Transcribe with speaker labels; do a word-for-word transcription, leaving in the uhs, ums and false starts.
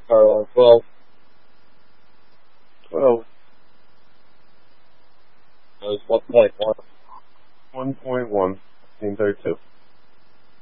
Speaker 1: Carl, twelve.
Speaker 2: twelve.
Speaker 1: It was one point one.
Speaker 2: one point one. fifteen thirty-two.